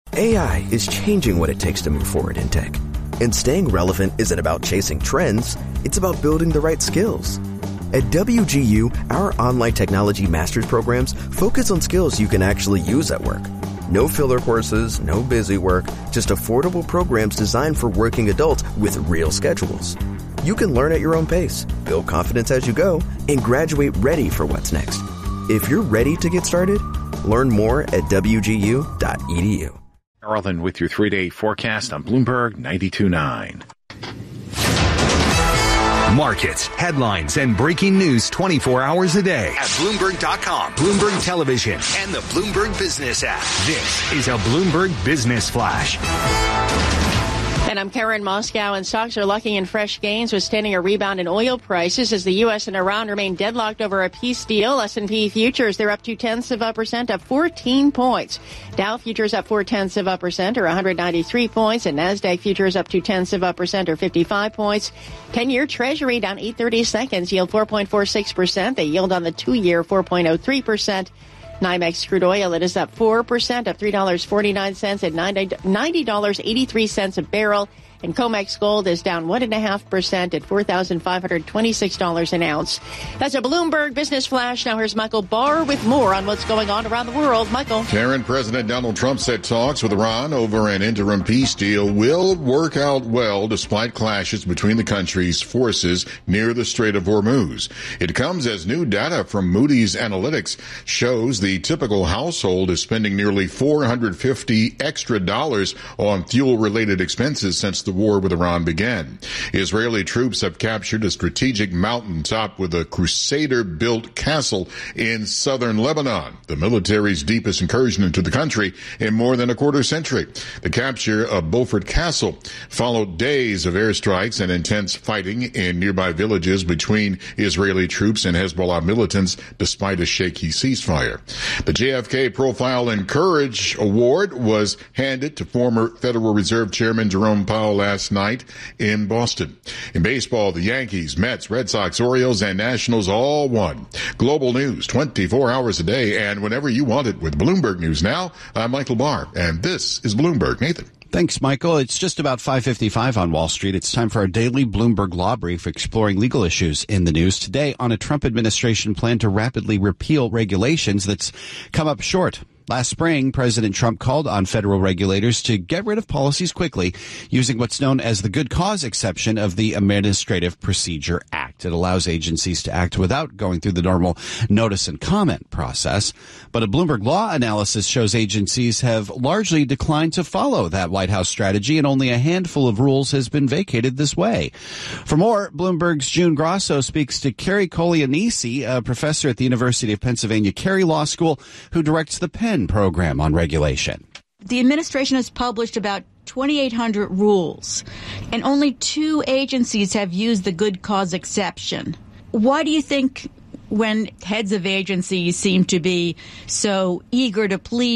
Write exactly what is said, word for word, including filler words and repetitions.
A I is changing what it takes to move forward in tech. And staying relevant isn't about chasing trends, it's about building the right skills. At W G U, our online technology master's programs focus on skills you can actually use at work. No filler courses, no busy work, just affordable programs designed for working adults with real schedules. You can learn at your own pace, build confidence as you go, and graduate ready for what's next. If you're ready to get started, learn more at w g u dot e d u. Carlton with your three-day forecast on Bloomberg ninety-two point nine. Markets, headlines, and breaking news twenty-four hours a day at Bloomberg dot com, Bloomberg Television, and the Bloomberg Business app. This is a Bloomberg Business Flash. And I'm Karen Moscow, and stocks are locking in fresh gains with standing a rebound in oil prices as the U S and Iran remain deadlocked over a peace deal. S and P futures, they're up two-tenths of a percent, up fourteen points. Dow futures up four-tenths of a percent, or one hundred ninety-three points, and NASDAQ futures up two-tenths of a percent, or fifty-five points. ten-year Treasury down eight thirty-seconds, yield four point four six percent. They yield on the two-year four point oh three percent. NYMEX crude oil, it is up four percent, up three dollars and forty-nine cents at ninety dollars and eighty-three cents a barrel. And COMEX gold is down one point five percent at four thousand five hundred twenty-six dollars an ounce. That's a Bloomberg Business Flash. Now here's Michael Barr with more on what's going on around the world. Michael. Karen, President Donald Trump said talks with Iran over an interim peace deal will work out well despite clashes between the country's forces near the Strait of Hormuz. It comes as new data from Moody's Analytics shows the typical household is spending nearly four hundred fifty extra dollars on fuel-related expenses since the The war with Iran began. Israeli troops have captured a strategic mountaintop with a Crusader-built castle in southern Lebanon, the military's deepest incursion into the country in more than a quarter century. The capture of Beaufort Castle followed days of airstrikes and intense fighting in nearby villages between Israeli troops and Hezbollah militants, despite a shaky ceasefire. The J F K Profile and Courage Award was handed to former Federal Reserve Chairman Jerome Powell last night in Boston. In baseball, the Yankees, Mets, Red Sox, Orioles, and Nationals all won. Global news twenty-four hours a day and whenever you want it with Bloomberg News Now. I'm Michael Barr, and this is Bloomberg. Nathan. Thanks, Michael. It's just about five fifty-five on Wall Street. It's time for our daily Bloomberg Law Brief exploring legal issues in the news. Today on a Trump administration plan to rapidly repeal regulations that's come up short. Last spring, President Trump called on federal regulators to get rid of policies quickly using what's known as the good cause exception of the Administrative Procedure Act. It allows agencies to act without going through the normal notice and comment process. But a Bloomberg Law analysis shows agencies have largely declined to follow that White House strategy, and only a handful of rules has been vacated this way. For more, Bloomberg's June Grosso speaks to Carrie Kolianisi, a professor at the University of Pennsylvania Carey Law School, who directs the Penn program on regulation. The administration has published about twenty-eight hundred rules, and only two agencies have used the good cause exception. Why do you think, when heads of agencies seem to be so eager to please